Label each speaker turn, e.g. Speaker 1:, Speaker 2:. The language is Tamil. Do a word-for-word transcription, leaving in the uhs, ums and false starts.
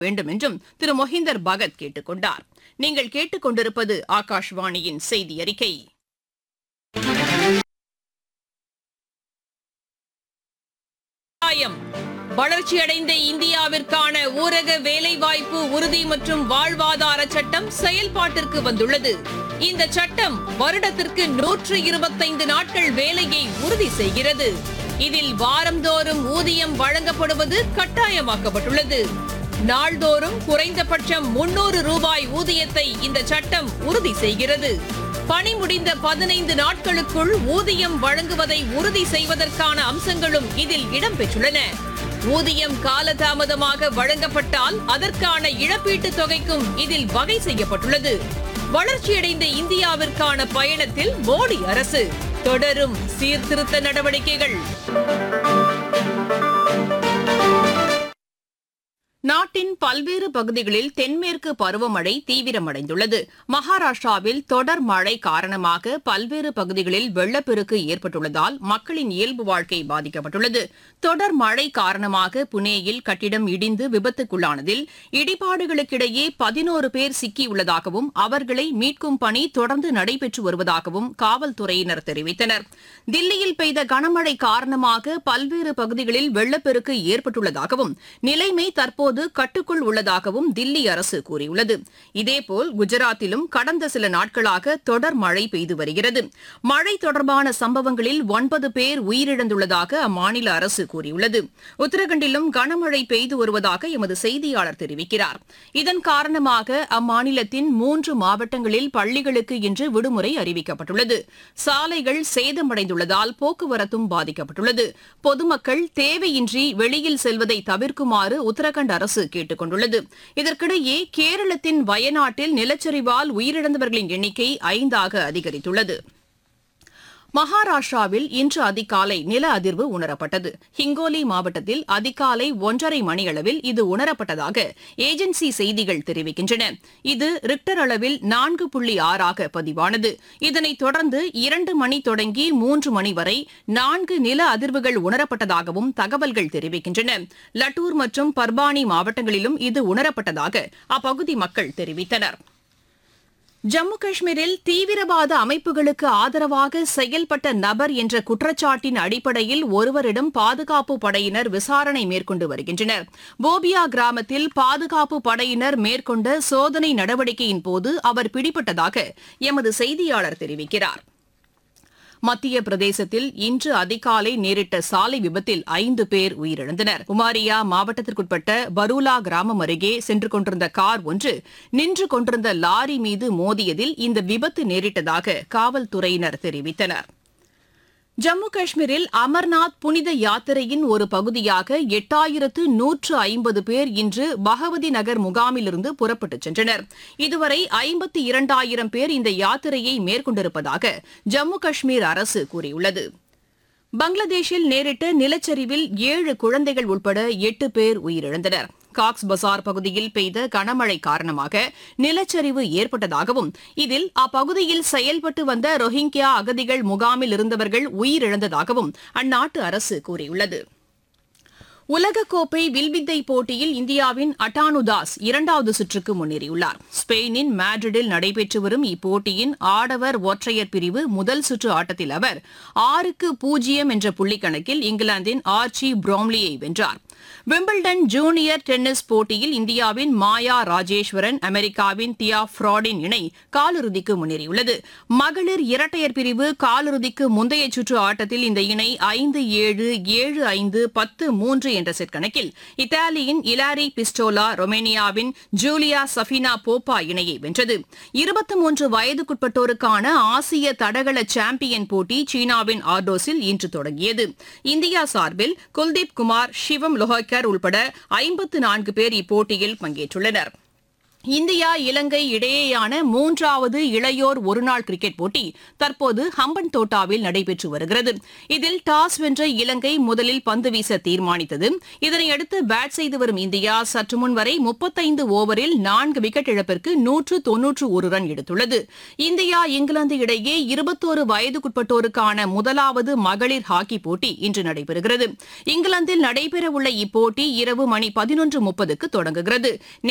Speaker 1: வேண்டும் என்றும் திரு மொஹிந்தர் பகத் கேட்டுக் கொண்டார். நீங்கள் கேட்டுக் கொண்டிருப்பது ஆகாஷ்வாணியின் செய்தி அறிக்கை. வளர்ச்சியடைந்த இந்தியாவிற்கான ஊரக வேலைவாய்ப்பு உறுதி மற்றும் வாழ்வாதார சட்டம் செயல்பாட்டிற்கு வந்துள்ளது. இந்த சட்டம் வருடத்திற்கு நூற்று இருபத்தைந்து நாட்கள் வேலையை உறுதி செய்கிறது. இதில் வாரந்தோறும் ஊதியம் வழங்கப்படுவது கட்டாயமாக்கப்பட்டுள்ளது. நாள்தோறும் குறைந்தபட்சம் முன்னூறு ரூபாய் ஊதியத்தை இந்த சட்டம் உறுதி செய்கிறது. பணி முடிந்த பதினைந்து நாட்களுக்குள் ஊதியம் வழங்குவதை உறுதி செய்வதற்கான அம்சங்களும் இதில் இடம்பெற்றுள்ளன. ஊதியம் காலதாமதமாக வழங்கப்பட்டால் அதற்கான இழப்பீட்டுத் தொகைக்கும் இதில் வகை செய்யப்பட்டுள்ளது. வளர்ச்சியடைந்த இந்தியாவிற்கான பயணத்தில் மோடி அரசு தொடரும் சீர்திருத்த நடவடிக்கைகள். நாட்டின் பல்வேறு பகுதிகளில் தென்மேற்கு பருவமழை தீவிரமடைந்துள்ளது. மகாராஷ்டிராவில் தொடர் மழை காரணமாக பல்வேறு பகுதிகளில் வெள்ளப்பெருக்கு ஏற்பட்டுள்ளதால் மக்களின் இயல்பு வாழ்க்கை பாதிக்கப்பட்டுள்ளது. தொடர் மழை காரணமாக புனேயில் கட்டிடம் இடிந்து விபத்துக்குள்ளானதில் இடிபாடுகளுக்கிடையே பதினோரு பேர் சிக்கியுள்ளதாகவும் அவர்களை மீட்கும் பணி தொடர்ந்து நடைபெற்று வருவதாகவும் காவல்துறையினர் தெரிவித்தனர். தில்லியில் பெய்த கனமழை காரணமாக பல்வேறு பகுதிகளில் வெள்ளப்பெருக்கு ஏற்பட்டுள்ளதாகவும் நிலைமை தற்போது கட்டுக்குள் உள்ளதாகவும் தில்லி அரசு கூறியுள்ளது. இதேபோல் குஜராத்திலும் கடந்த சில நாட்களாக தொடர் மழை பெய்து வருகிறது. மழை தொடர்பான சம்பவங்களில் ஒன்பது பேர் உயிரிழந்துள்ளதாக அம்மாநில அரசு கூறியுள்ளது. உத்தரகண்டிலும் கனமழை பெய்து வருவதாக எமது செய்தியாளர் தெரிவிக்கிறார். இதன் காரணமாக அம்மாநிலத்தின் மூன்று மாவட்டங்களில் பள்ளிகளுக்கு இன்று விடுமுறை அறிவிக்கப்பட்டுள்ளது. சாலைகள் சேதமடைந்துள்ளதால் போக்குவரத்தும் பாதிக்கப்பட்டுள்ளது. பொதுமக்கள் தேவையின்றி வெளியில் செல்வதை தவிர்க்குமாறு உத்தரகண்ட் அரசு கேட்டுக் கொண்டுள்ளது. இதற்கிடையே கேரளத்தின் வயநாட்டில் நிலச்சரிவால் உயிரிழந்தவர்களின் எண்ணிக்கை ஐந்தாக அதிகரித்துள்ளது. மகாராஷ்டிராவில் இன்று அதிகாலை நில அதிர்வு உணரப்பட்டது. ஹிங்கோலி மாவட்டத்தில் அதிகாலை ஒன்றரை மணியளவில் இது உணரப்பட்டதாக ஏஜென்சி செய்திகள் தெரிவிக்கின்றன. இது ரிக்டர் அளவில் நான்கு புள்ளி ஆறாக பதிவானது. இதனைத் தொடர்ந்து இரண்டு மணி தொடங்கி மூன்று மணி வரை நான்கு நில அதிர்வுகள் உணரப்பட்டதாகவும் தகவல்கள் தெரிவிக்கின்றன. லட்டூர் மற்றும் பர்பானி மாவட்டங்களிலும் இது உணரப்பட்டதாக அப்பகுதி மக்கள் தெரிவித்தனர். ஜம்மு காஷ்மீரில் தீவிரவாத அமைப்புகளுக்கு ஆதரவாக செயல்பட்ட நபர் என்ற குற்றச்சாட்டின் அடிப்படையில் ஒருவரிடம் பாதுகாப்பு படையினர் விசாரணை மேற்கொண்டு வருகின்றனர். போபியா கிராமத்தில் பாதுகாப்பு படையினர் மேற்கொண்ட சோதனை நடவடிக்கையின் போது அவர் பிடிபட்டதாக எமது செய்தியாளர் தெரிவிக்கிறார். மத்திய பிரதேசத்தில் இன்று அதிகாலை நேரிட்ட சாலை விபத்தில் ஐந்து பேர் உயிரிழந்தனர். உமாரியா மாவட்டத்திற்குட்பட்ட பரூலா கிராமம் அருகே சென்று கொண்டிருந்த கார் ஒன்று நின்று கொண்டிருந்த லாரி மீது மோதியதில் இந்த விபத்து நேரிட்டதாக காவல்துறையினர் தெரிவித்தனர். ஜம்மு காஷ்மீரில் அமர்நாத் புனித யாத்திரையின் ஒரு பகுதியாக எட்டாயிரத்து நூற்று ஐம்பது பேர் இன்று பகவதி நகர் முகாமிலிருந்து புறப்பட்டுச் சென்றனர். இதுவரை ஐம்பத்தி இரண்டாயிரம் பேர் இந்த யாத்திரையை மேற்கொண்டிருப்பதாக ஜம்மு காஷ்மீர் அரசு கூறியுள்ளது. பங்களாதேஷில் நேரிட்ட நிலச்சரிவில் ஏழு குழந்தைகள் உட்பட எட்டு பேர் உயிரிழந்தனர். காக்ஸ் பசார் பகுதியில் பெய்த கனமழை காரணமாக நிலச்சரிவு ஏற்பட்டதாகவும் இதில் அப்பகுதியில் செயல்பட்டு வந்த ரோஹிங்கியா அகதிகள் முகாமில் இருந்தவர்கள் உயிரிழந்ததாகவும் அந்நாட்டு அரசு கூறியுள்ளது. உலகக்கோப்பை வில்வித்தை போட்டியில் இந்தியாவின் அட்டானு தாஸ் இரண்டாவது சுற்றுக்கு முன்னேறியுள்ளார். ஸ்பெயினின் மேட்ரிடில் நடைபெற்று வரும் இப்போட்டியின் ஆடவர் ஒற்றையர் பிரிவு முதல் சுற்று ஆட்டத்தில் அவர் ஆறுக்கு பூஜ்ஜியம் என்ற புள்ளிக்கணக்கில் இங்கிலாந்தின் ஆர்ச்சி ப்ரோம்லியை வென்றார். விம்பிள்டன் ஜூனியர் டென்னிஸ் போட்டியில் இந்தியாவின் மாயா ராஜேஸ்வரன் அமெரிக்காவின் தியா ஃப்ராடின் இணை காலிறுதிக்கு முன்னேறியுள்ளது. மகளிர் இரட்டையர் பிரிவு காலிறுதிக்கு முந்தைய சுற்று ஆட்டத்தில் இந்த இணை ஐந்து ஏழு ஏழு ஐந்து பத்து மூன்று என்ற செட் கணக்கில் இத்தாலியின் இலாரி பிஸ்டோலா ரொமேனியாவின் ஜூலியா சஃபினா போப்பா இணையை வென்றது. இருபத்தி மூன்று வயதுக்குட்பட்டோருக்கான ஆசிய தடகள சாம்பியன் போட்டி சீனாவின் ஆர்டோஸில் இன்று தொடங்கியது. இந்தியா சார்பில் குல்தீப் குமார், சிவம் லோஹக்கர் உள்பட ஐம்பத்து நான்கு பேர் இப்போட்டியில் பங்கேற்றுள்ளனர். இந்தியா இலங்கை இடையேயான மூன்றாவது இளையோர் ஒருநாள் கிரிக்கெட் போட்டி தற்போது ஹம்பன் தோட்டாவில் நடைபெற்று வருகிறது. இதில் டாஸ் வென்ற இலங்கை முதலில் பந்து வீச தீர்மானித்தது. இதனையடுத்து பேட் செய்து வரும் இந்தியா சற்று முன் வரை முப்பத்தைந்து ஓவரில் நான்கு விக்கெட் இழப்பிற்கு நூற்று தொன்னூற்று ஒரு ரன் எடுத்துள்ளது. இந்தியா இங்கிலாந்து இடையே இருபத்தோரு வயதுக்குட்பட்டோருக்கான முதலாவது மகளிர் ஹாக்கி போட்டி இன்று நடைபெறுகிறது. இங்கிலாந்தில் நடைபெறவுள்ள இப்போட்டி இரவு மணி பதினொன்று முப்பதுக்கு தொடங்குகிறது.